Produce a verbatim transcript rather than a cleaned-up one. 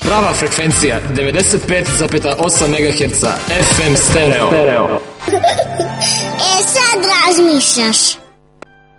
Prava frekvencija devedeset pet zarez osam megaherca F M stereo. E sad razmišljaš.